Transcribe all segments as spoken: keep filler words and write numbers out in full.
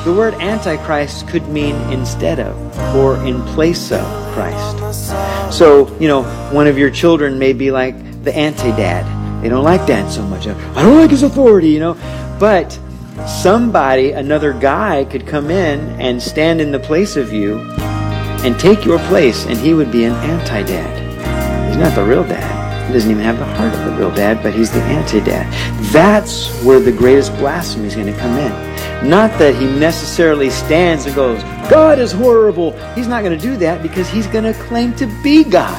the word Antichrist could mean instead of or in place of Christ. So, you know, one of your children may be like the anti-dad. They don't like dad so much. I don't like his authority, you know. But somebody, another guy could come in and stand in the place of you and take your place, and he would be an anti-dad. He's not the real dad. He doesn't even have the heart of the real dad, but he's the anti-dad. That's where the greatest blasphemy is going to come in. Not that he necessarily stands and goes, God is horrible. He's not going to do that because he's going to claim to be God.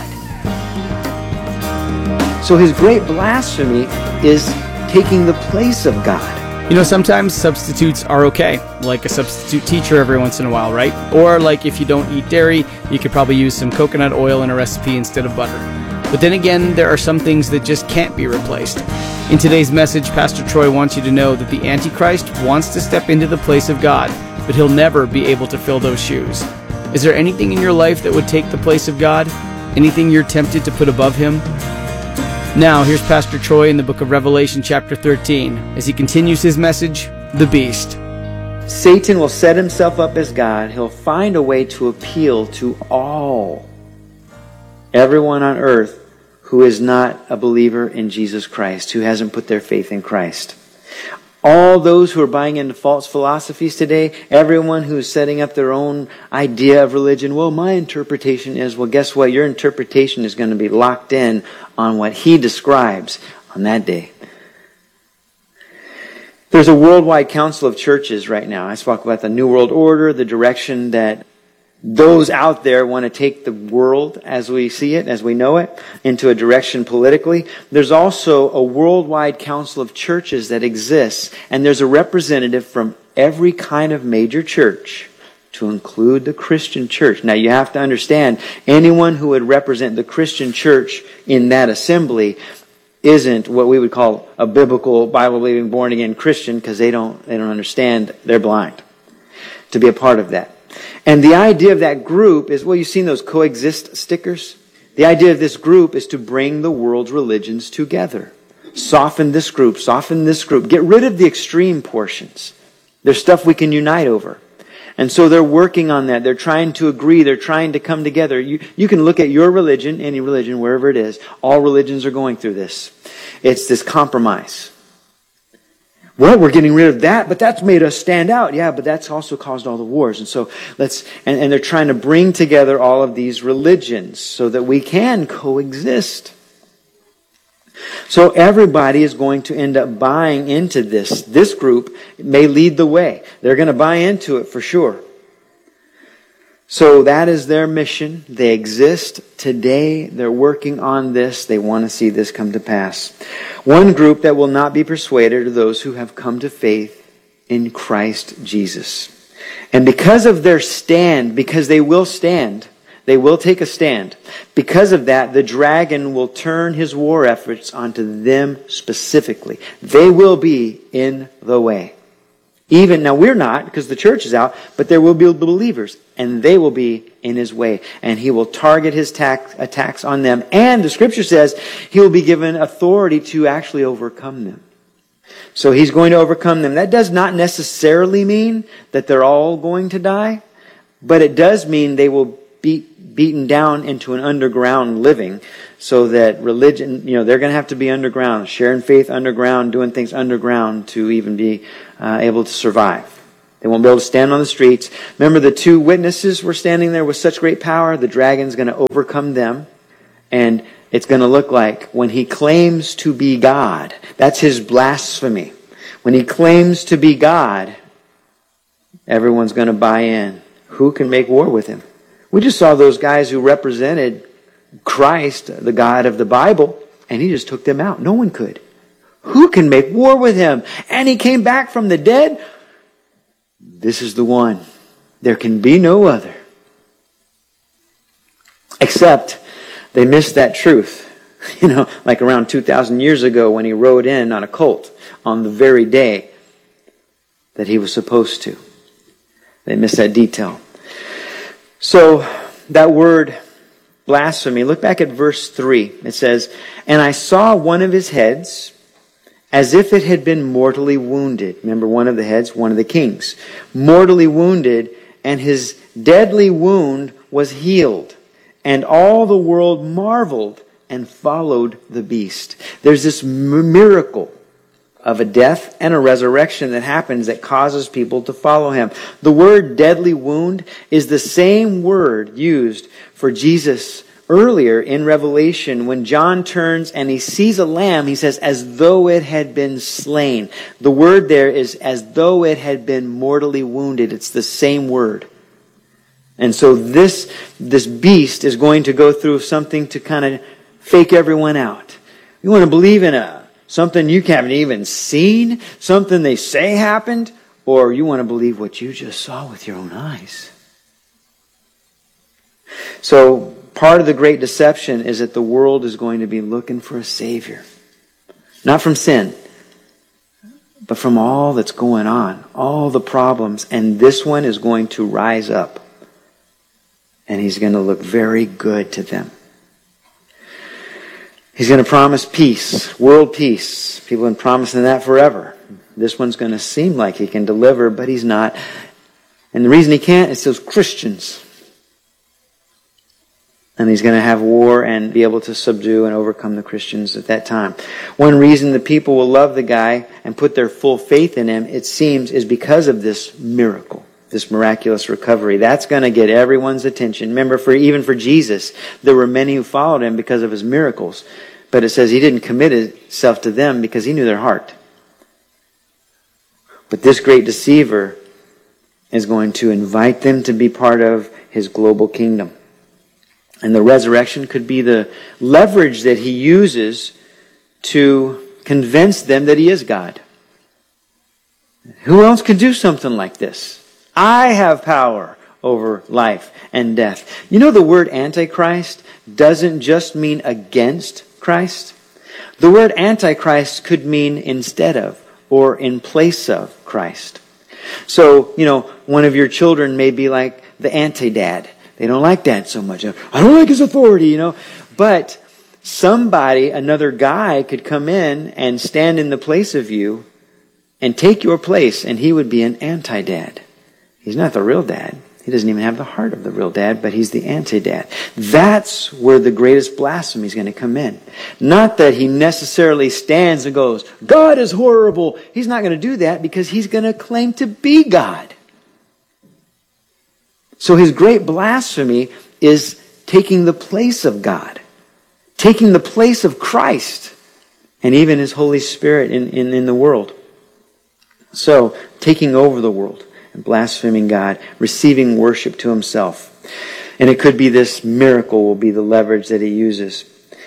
So his great blasphemy is taking the place of God. You know, sometimes substitutes are okay, like a substitute teacher every once in a while, right? Or like if you don't eat dairy, you could probably use some coconut oil in a recipe instead of butter. But then again, there are some things that just can't be replaced. In today's message, Pastor Troy wants you to know that the Antichrist wants to step into the place of God, but he'll never be able to fill those shoes. Is there anything in your life that would take the place of God? Anything you're tempted to put above him? Now, here's Pastor Troy in the book of Revelation chapter thirteen, as he continues his message, The Beast. Satan will set himself up as God. He'll find a way to appeal to all, everyone on earth who is not a believer in Jesus Christ, who hasn't put their faith in Christ. All those who are buying into false philosophies today, everyone who's setting up their own idea of religion, well, my interpretation is, well, guess what? Your interpretation is going to be locked in on what he describes on that day. There's a worldwide council of churches right now. I spoke about the New World Order, the direction that those out there want to take the world as we see it, as we know it, into a direction politically. There's also a worldwide council of churches that exists, and there's a representative from every kind of major church, to include the Christian church. Now you have to understand, anyone who would represent the Christian church in that assembly isn't what we would call a biblical, Bible-believing, born-again Christian, because they don't, they don't understand, they're blind to be a part of that. And the idea of that group is, well, you've seen those coexist stickers? The idea of this group is to bring the world's religions together. Soften this group, soften this group. Get rid of the extreme portions. There's stuff we can unite over. And so they're working on that. They're trying to agree. They're trying to come together. You, you can look at your religion, any religion, wherever it is. All religions are going through this. It's this compromise. Well, we're getting rid of that, but that's made us stand out. Yeah, but that's also caused all the wars. And so let's, and, and they're trying to bring together all of these religions so that we can coexist. So everybody is going to end up buying into this. This group may lead the way. They're going to buy into it for sure. So that is their mission. They exist today. They're working on this. They want to see this come to pass. One group that will not be persuaded are those who have come to faith in Christ Jesus. And because of their stand, because they will stand, they will take a stand. Because of that, the dragon will turn his war efforts onto them specifically. They will be in the way. Even, now we're not, because the church is out, but there will be believers, and they will be in his way. And he will target his tax, attacks on them. And the scripture says he will be given authority to actually overcome them. So he's going to overcome them. That does not necessarily mean that they're all going to die, but it does mean they will be beaten down into an underground living, so that religion, you know, they're going to have to be underground, sharing faith underground, doing things underground to even be uh, able to survive. They won't be able to stand on the streets. Remember, the two witnesses were standing there with such great power. The dragon's going to overcome them, and it's going to look like when he claims to be God. That's his blasphemy. When he claims to be God, everyone's going to buy in. Who can make war with him? We just saw those guys who represented Christ, the God of the Bible, and he just took them out. No one could. Who can make war with him? And he came back from the dead. This is the one. There can be no other. Except they missed that truth. You know, like around two thousand years ago when he rode in on a colt on the very day that he was supposed to. They missed that detail. So, that word, blasphemy, look back at verse three. It says, and I saw one of his heads as if it had been mortally wounded. Remember, one of the heads, one of the kings. Mortally wounded, and his deadly wound was healed. And all the world marveled and followed the beast. There's this miracle of a death and a resurrection that happens that causes people to follow him. The word deadly wound is the same word used for Jesus earlier in Revelation. When John turns and he sees a lamb, he says, as though it had been slain. The word there is as though it had been mortally wounded. It's the same word. And so this, this beast is going to go through something to kind of fake everyone out. You want to believe in a something you haven't even seen, something they say happened, or you want to believe what you just saw with your own eyes. So part of the great deception is that the world is going to be looking for a Savior. Not from sin, but from all that's going on, all the problems. And this one is going to rise up. And he's going to look very good to them. He's going to promise peace, world peace. People have been promising that forever. This one's going to seem like he can deliver, but he's not. And the reason he can't is those Christians. And he's going to have war and be able to subdue and overcome the Christians at that time. One reason the people will love the guy and put their full faith in him, it seems, is because of this miracle. This miraculous recovery. That's going to get everyone's attention. Remember, for even for Jesus, there were many who followed him because of his miracles. But it says he didn't commit himself to them because he knew their heart. But this great deceiver is going to invite them to be part of his global kingdom. And the resurrection could be the leverage that he uses to convince them that he is God. Who else could do something like this? I have power over life and death. You know, the word Antichrist doesn't just mean against Christ. The word Antichrist could mean instead of or in place of Christ. So, you know, one of your children may be like the anti-dad. They don't like dad so much. I don't like his authority, you know. But somebody, another guy, could come in and stand in the place of you and take your place, and he would be an anti-dad. He's not the real dad. He doesn't even have the heart of the real dad, but he's the anti-dad. That's where the greatest blasphemy is going to come in. Not that he necessarily stands and goes, God is horrible. He's not going to do that because he's going to claim to be God. So his great blasphemy is taking the place of God, taking the place of Christ, and even his Holy Spirit in, in, in the world. So, taking over the world. Blaspheming God, receiving worship to himself. And it could be this miracle will be the leverage that he uses.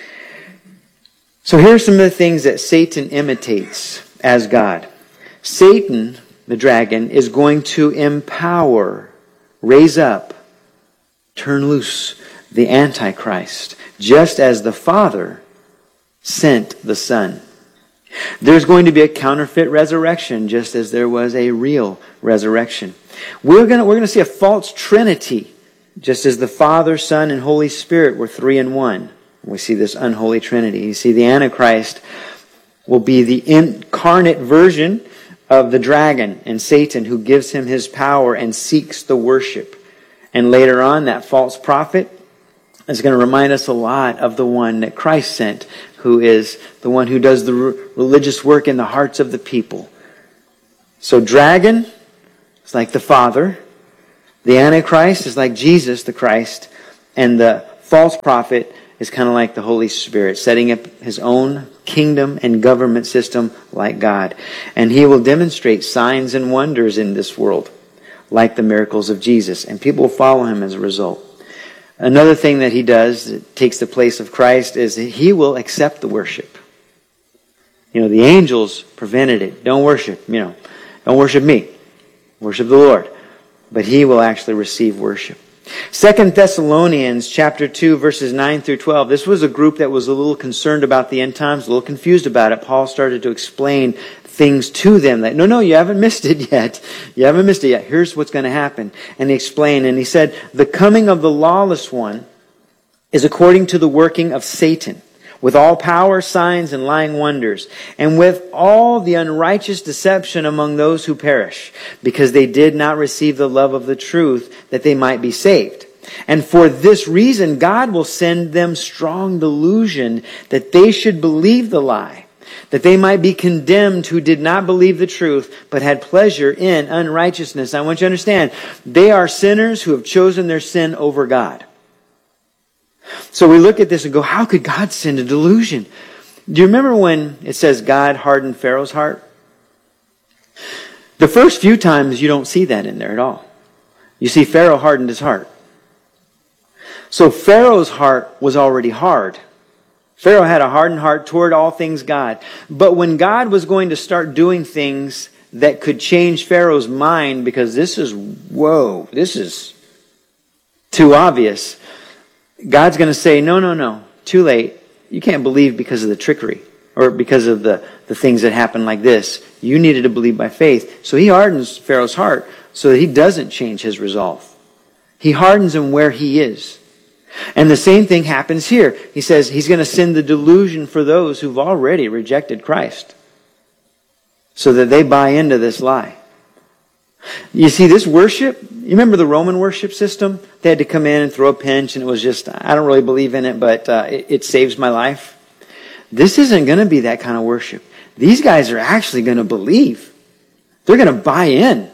So here are some of the things that Satan imitates as God. Satan, the dragon, is going to empower, raise up, turn loose the Antichrist, just as the Father sent the Son. There's going to be a counterfeit resurrection, just as there was a real resurrection. We're going to, we're going to see a false trinity, just as the Father, Son, and Holy Spirit were three in one. We see this unholy trinity. You see, the Antichrist will be the incarnate version of the dragon and Satan, who gives him his power and seeks the worship. And later on, that false prophet is going to remind us a lot of the one that Christ sent, who is the one who does the religious work in the hearts of the people. So dragon is like the Father. The Antichrist is like Jesus, the Christ. And the false prophet is kind of like the Holy Spirit, setting up his own kingdom and government system like God. And he will demonstrate signs and wonders in this world, like the miracles of Jesus. And people will follow him as a result. Another thing that he does that takes the place of Christ is that he will accept the worship. You know, the angels prevented it. Don't worship, you know, don't worship me. Worship the Lord. But he will actually receive worship. Second Thessalonians chapter two, verses nine through twelve. This was a group that was a little concerned about the end times, a little confused about it. Paul started to explain things to them that, no, no, you haven't missed it yet. You haven't missed it yet. Here's what's going to happen. And he explained, and he said, the coming of the lawless one is according to the working of Satan, with all power, signs, and lying wonders, and with all the unrighteous deception among those who perish, because they did not receive the love of the truth, that they might be saved. And for this reason, God will send them strong delusion, that they should believe the lie, that they might be condemned who did not believe the truth, but had pleasure in unrighteousness. I want you to understand, they are sinners who have chosen their sin over God. So we look at this and go, how could God send a delusion? Do you remember when it says God hardened Pharaoh's heart? The first few times you don't see that in there at all. You see Pharaoh hardened his heart. So Pharaoh's heart was already hard. Pharaoh had a hardened heart toward all things God. But when God was going to start doing things that could change Pharaoh's mind, because this is, whoa, this is too obvious, God's going to say, no, no, no, too late. You can't believe because of the trickery or because of the, the things that happen like this. You needed to believe by faith. So he hardens Pharaoh's heart so that he doesn't change his resolve. He hardens him where he is. And the same thing happens here. He says he's going to send the delusion for those who've already rejected Christ so that they buy into this lie. You see, this worship, you remember the Roman worship system? They had to come in and throw a pinch, and it was just, I don't really believe in it, but uh, it, it saves my life. This isn't going to be that kind of worship. These guys are actually going to believe. They're going to buy in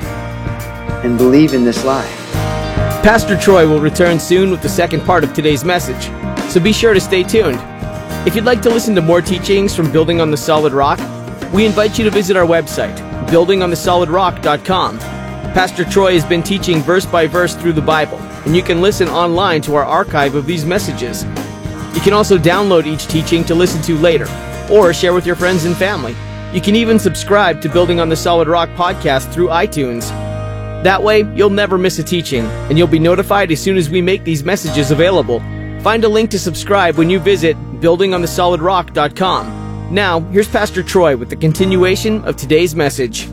and believe in this lie. Pastor Troy will return soon with the second part of today's message, so be sure to stay tuned. If you'd like to listen to more teachings from Building on the Solid Rock, we invite you to visit our website, building on the solid rock dot com. Pastor Troy has been teaching verse by verse through the Bible, and you can listen online to our archive of these messages. You can also download each teaching to listen to later, or share with your friends and family. You can even subscribe to Building on the Solid Rock podcast through iTunes. That way, you'll never miss a teaching, and you'll be notified as soon as we make these messages available. Find a link to subscribe when you visit building on the solid rock dot com. Now, here's Pastor Troy with the continuation of today's message.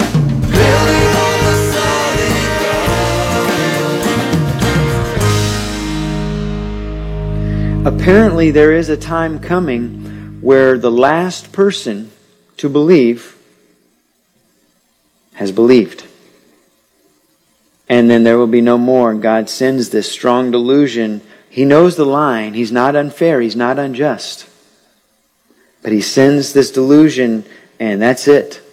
Apparently, there is a time coming where the last person to believe has believed. And then there will be no more. God sends this strong delusion. He knows the line. He's not unfair. He's not unjust. But he sends this delusion, and that's it.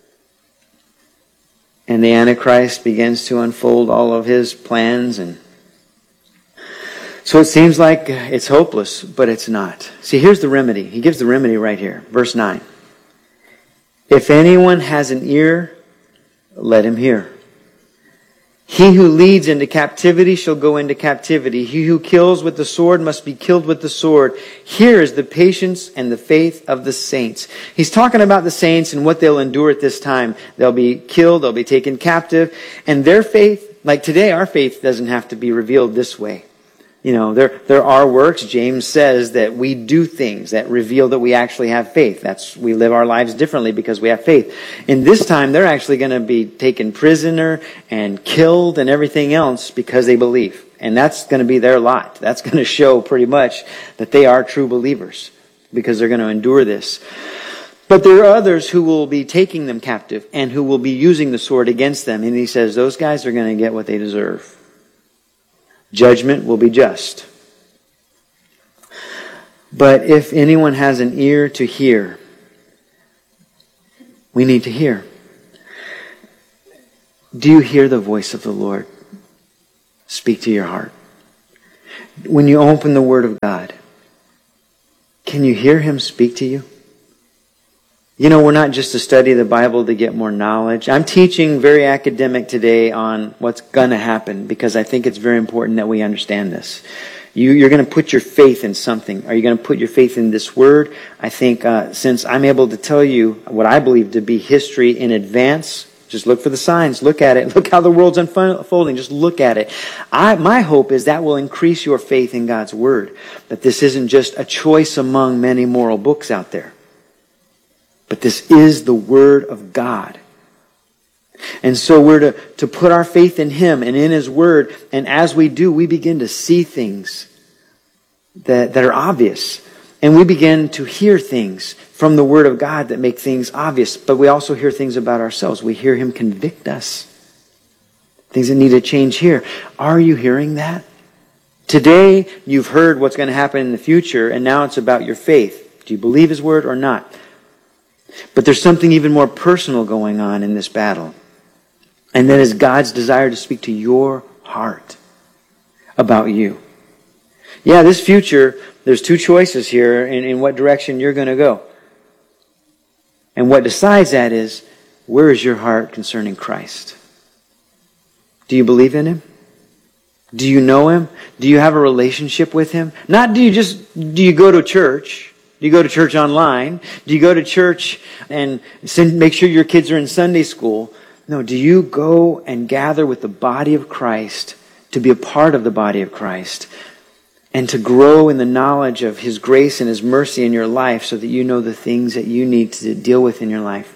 And the Antichrist begins to unfold all of his plans. And so it seems like it's hopeless, but it's not. See, here's the remedy. He gives the remedy right here. Verse nine. If anyone has an ear, let him hear. He who leads into captivity shall go into captivity. He who kills with the sword must be killed with the sword. Here is the patience and the faith of the saints. He's talking about the saints and what they'll endure at this time. They'll be killed, they'll be taken captive. And their faith, like today, our faith doesn't have to be revealed this way. You know, there, there are works. James says that we do things that reveal that we actually have faith. That's, we live our lives differently because we have faith. In this time, they're actually going to be taken prisoner and killed and everything else because they believe. And that's going to be their lot. That's going to show pretty much that they are true believers because they're going to endure this. But there are others who will be taking them captive and who will be using the sword against them. And he says those guys are going to get what they deserve. Judgment will be just. But if anyone has an ear to hear, we need to hear. Do you hear the voice of the Lord speak to your heart? When you open the Word of God, can you hear Him speak to you? You know, we're not just to study the Bible to get more knowledge. I'm teaching very academic today on what's going to happen because I think it's very important that we understand this. You, you're going to put your faith in something. Are you going to put your faith in this Word? I think uh, since I'm able to tell you what I believe to be history in advance, just look for the signs. Look at it. Look how the world's unfolding. Just look at it. I, my hope is that will increase your faith in God's Word. That this isn't just a choice among many moral books out there. But this is the Word of God. And so we're to, to put our faith in Him and in His Word. And as we do, we begin to see things that, that are obvious. And we begin to hear things from the Word of God that make things obvious. But we also hear things about ourselves. We hear Him convict us. Things that need to change here. Are you hearing that? Today, you've heard what's going to happen in the future, and now it's about your faith. Do you believe His Word or not? But there's something even more personal going on in this battle. And that is God's desire to speak to your heart about you. Yeah, this future, there's two choices here in, in what direction you're going to go. And what decides that is, where is your heart concerning Christ? Do you believe in Him? Do you know Him? Do you have a relationship with Him? Not do you just, do you go to church? Do you go to church online? Do you go to church and send, make sure your kids are in Sunday school? No, do you go and gather with the body of Christ to be a part of the body of Christ and to grow in the knowledge of His grace and His mercy in your life so that you know the things that you need to deal with in your life?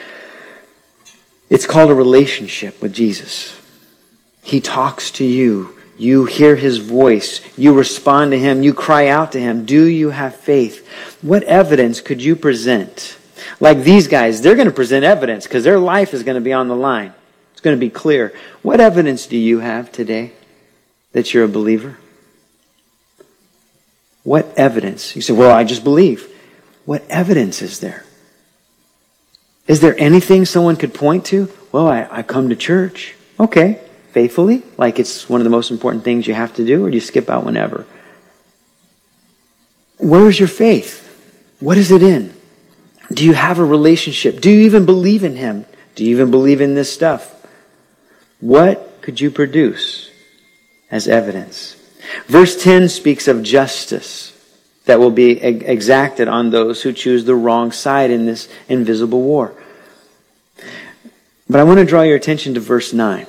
It's called a relationship with Jesus. He talks to you. You hear His voice. You respond to Him. You cry out to Him. Do you have faith? What evidence could you present? Like these guys, they're going to present evidence because their life is going to be on the line. It's going to be clear. What evidence do you have today that you're a believer? What evidence? You say, well, I just believe. What evidence is there? Is there anything someone could point to? Well, I, I come to church. Okay. Faithfully? Like it's one of the most important things you have to do? Or do you skip out whenever? Where is your faith? What is it in? Do you have a relationship? Do you even believe in Him? Do you even believe in this stuff? What could you produce as evidence? Verse ten speaks of justice that will be exacted on those who choose the wrong side in this invisible war. But I want to draw your attention to verse nine.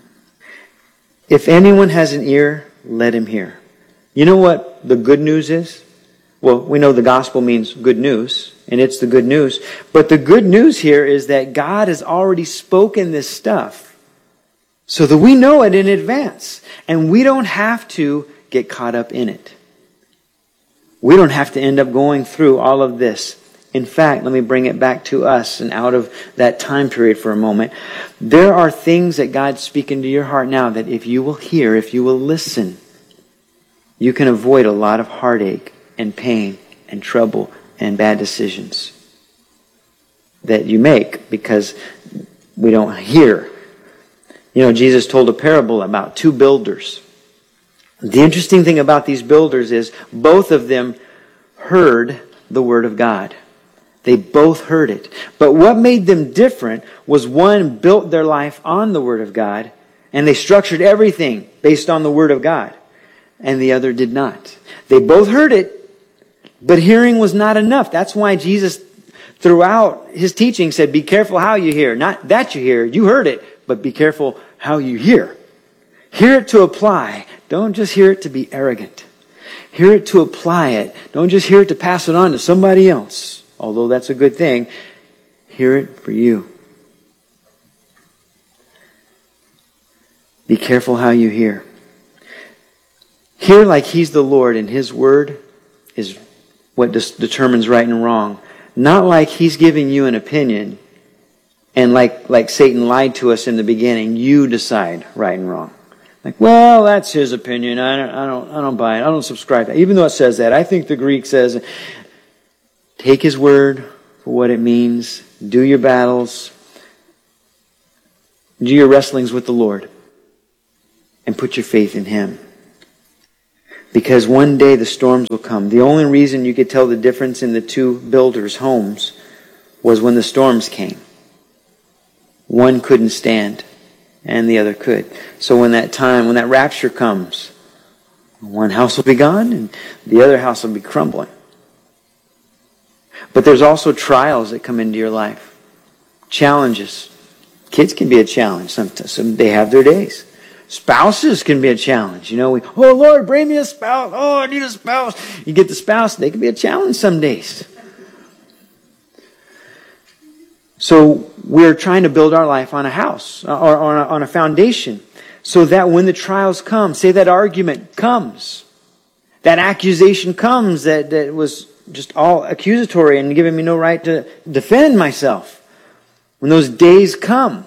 If anyone has an ear, let him hear. You know what the good news is? Well, we know the gospel means good news, and it's the good news. But the good news here is that God has already spoken this stuff so that we know it in advance. And we don't have to get caught up in it. We don't have to end up going through all of this. In fact, let me bring it back to us and out of that time period for a moment. There are things that God's speaking to your heart now that if you will hear, if you will listen, you can avoid a lot of heartache and pain and trouble and bad decisions that you make because we don't hear. You know, Jesus told a parable about two builders. The interesting thing about these builders is both of them heard the Word of God. They both heard it. But what made them different was one built their life on the Word of God, and they structured everything based on the Word of God, and the other did not. They both heard it, but hearing was not enough. That's why Jesus, throughout His teaching, said, be careful how you hear. Not that you hear. You heard it, but be careful how you hear. Hear it to apply. Don't just hear it to be arrogant. Hear it to apply it. Don't just hear it to pass it on to somebody else. Although that's a good thing, hear it for you. Be careful how you hear. Hear like He's the Lord and His Word is what dis- determines right and wrong. Not like He's giving you an opinion and like, like Satan lied to us in the beginning, you decide right and wrong. Like, well, that's his opinion. I don't, I don't, I don't buy it. I don't subscribe to it. Even though it says that, I think the Greek says, take His Word for what it means. Do your battles. Do your wrestlings with the Lord. And put your faith in Him. Because one day the storms will come. The only reason you could tell the difference in the two builders' homes was when the storms came. One couldn't stand, and the other could. So when that time, when that rapture comes, one house will be gone, and the other house will be crumbling. But there's also trials that come into your life. Challenges. Kids can be a challenge. Sometimes they have their days. Spouses can be a challenge. You know, we, oh Lord, bring me a spouse. Oh, I need a spouse. You get the spouse, they can be a challenge some days. So we're trying to build our life on a house, or on a, on a foundation, so that when the trials come, say that argument comes, that accusation comes that, that was just all accusatory and giving me no right to defend myself. When those days come,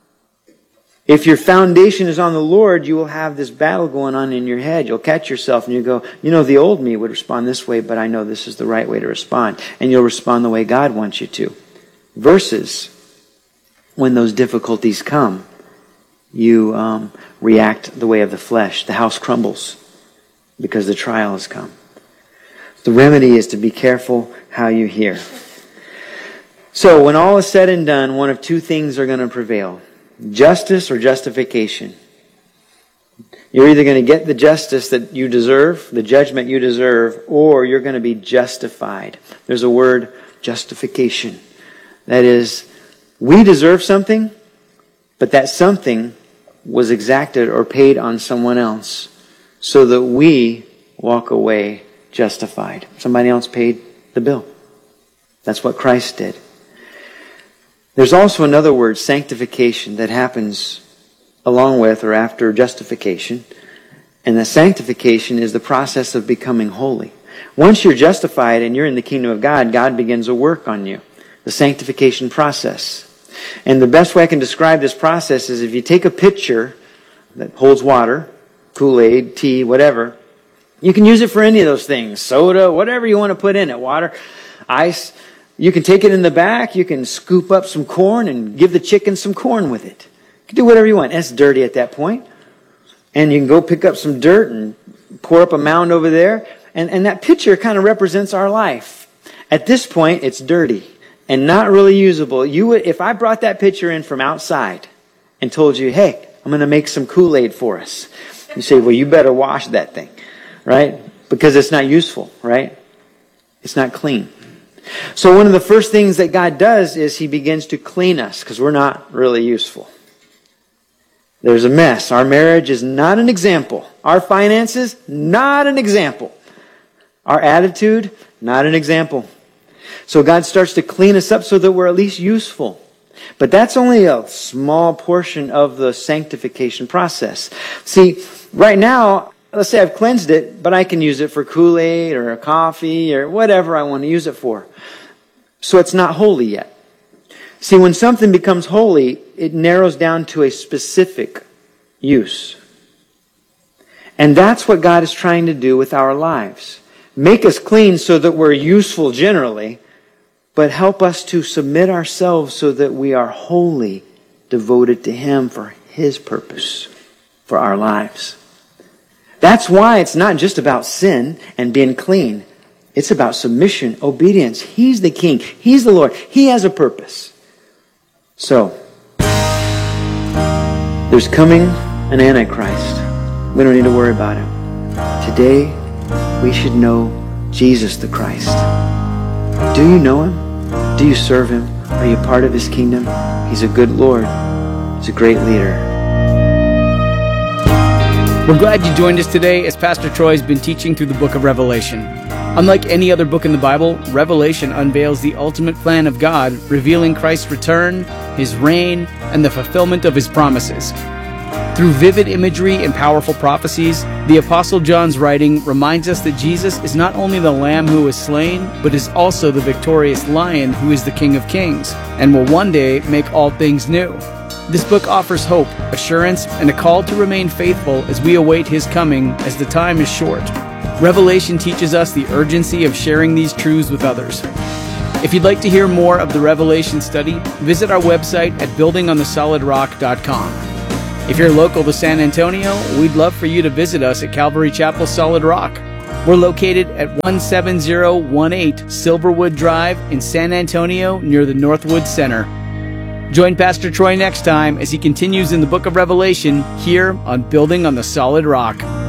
if your foundation is on the Lord, you will have this battle going on in your head. You'll catch yourself and you go, you know, the old me would respond this way, but I know this is the right way to respond. And you'll respond the way God wants you to. Versus when those difficulties come, you um, react the way of the flesh. The house crumbles because the trial has come. The remedy is to be careful how you hear. So when all is said and done, one of two things are going to prevail. Justice or justification. You're either going to get the justice that you deserve, the judgment you deserve, or you're going to be justified. There's a word, justification. That is, we deserve something, but that something was exacted or paid on someone else so that we walk away justified. Somebody else paid the bill. That's what Christ did. There's also another word, sanctification, that happens along with or after justification. And the sanctification is the process of becoming holy. Once you're justified and you're in the kingdom of God, God begins a work on you. The sanctification process. And the best way I can describe this process is if you take a pitcher that holds water, Kool-Aid, tea, whatever, you can use it for any of those things. Soda, whatever you want to put in it. Water, ice. You can take it in the back. You can scoop up some corn and give the chicken some corn with it. You can do whatever you want. It's dirty at that point. And you can go pick up some dirt and pour up a mound over there. And, and that pitcher kind of represents our life. At this point, it's dirty and not really usable. You would, if I brought that pitcher in from outside and told you, hey, I'm going to make some Kool-Aid for us. You say, well, you better wash that thing, right? Because it's not useful, right? It's not clean. So one of the first things that God does is He begins to clean us because we're not really useful. There's a mess. Our marriage is not an example. Our finances, not an example. Our attitude, not an example. So God starts to clean us up so that we're at least useful. But that's only a small portion of the sanctification process. See, right now, let's say I've cleansed it, but I can use it for Kool-Aid or a coffee or whatever I want to use it for. So it's not holy yet. See, when something becomes holy, it narrows down to a specific use. And that's what God is trying to do with our lives. Make us clean so that we're useful generally, but help us to submit ourselves so that we are wholly devoted to Him for His purpose for our lives. That's why it's not just about sin and being clean. It's about submission, obedience. He's the King. He's the Lord. He has a purpose. So, there's coming an Antichrist. We don't need to worry about him. Today, we should know Jesus the Christ. Do you know Him? Do you serve Him? Are you part of His kingdom? He's a good Lord. He's a great leader. We're glad you joined us today as Pastor Troy has been teaching through the book of Revelation. Unlike any other book in the Bible, Revelation unveils the ultimate plan of God, revealing Christ's return, His reign, and the fulfillment of His promises. Through vivid imagery and powerful prophecies, the Apostle John's writing reminds us that Jesus is not only the Lamb who was slain, but is also the victorious Lion who is the King of Kings, and will one day make all things new. This book offers hope, assurance, and a call to remain faithful as we await His coming, as the time is short. Revelation teaches us the urgency of sharing these truths with others. If you'd like to hear more of the Revelation study, visit our website at building on the solid rock dot com. If you're local to San Antonio, we'd love for you to visit us at Calvary Chapel Solid Rock. We're located at one seven zero one eight Silverwood Drive in San Antonio near the Northwood Center. Join Pastor Troy next time as he continues in the book of Revelation here on Building on the Solid Rock.